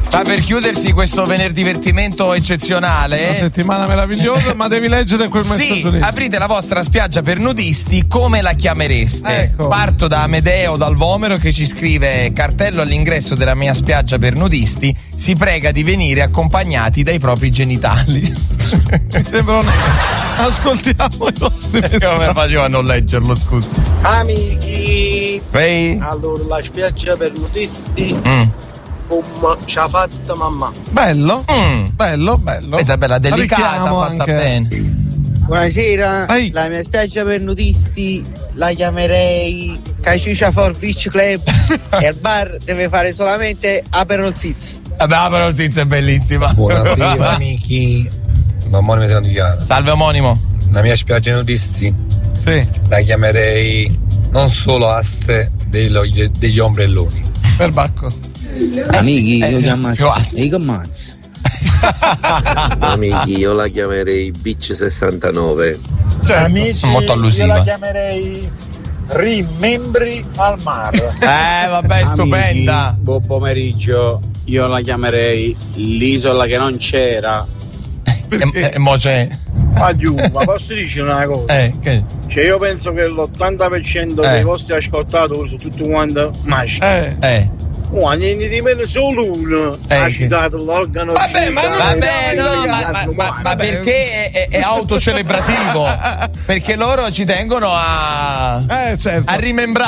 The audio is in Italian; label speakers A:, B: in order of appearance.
A: Sta per chiudersi questo venerdivestimento eccezionale.
B: Una settimana meravigliosa, ma devi leggere quel messaggio lì.
A: Aprite la vostra spiaggia per nudisti, come la chiamereste?
B: Ecco.
A: Parto da Amedeo dal Vomero che ci scrive: cartello all'ingresso della mia spiaggia per nudisti, si prega di venire accompagnati dai propri genitali.
B: Mi sembra onesto. Ascoltiamo i vostri messaggi.
A: Come facevo a non leggerlo, scusa?
C: Amici,
A: Ehi?
C: allora la spiaggia per nudisti come ci ha fatta mamma.
B: Bello, bello.
A: Questa è bella, delicata,
B: Richiamo
A: fatta
B: anche.
A: bene.
D: Buonasera,
B: Ehi.
D: la mia spiaggia per nudisti la chiamerei Caciucia for Beach Club e al bar deve fare solamente Aperol Spritz.
A: Vabbè, però il Sizzo è bellissima.
E: Buonasera amici, l'omonimo di Santigliano.
A: Salve omonimo.
E: La mia spiaggia nudisti
B: Sì,
E: la chiamerei non solo aste degli ombrelloni.
B: perbacco.
F: Amici, io
A: più
F: chiamassi
A: asti.
F: i commazzi.
G: Amici, io la chiamerei Beach 69.
C: Amici,
A: molto allusiva.
C: io la chiamerei Rimembri al mare.
A: Vabbè, stupenda.
H: Buon pomeriggio, io la chiamerei l'isola che non c'era.
A: E mo c'è.
C: Ma posso dire una cosa?
A: Che?
C: Cioè io penso che l'80% dei vostri ascoltatori sono tutti quanti maschi. Niente di meno solo uno ha citato l'organo.
A: Vabbè, ma perché è autocelebrativo? Perché loro ci tengono a
B: Certo.
A: rimembrare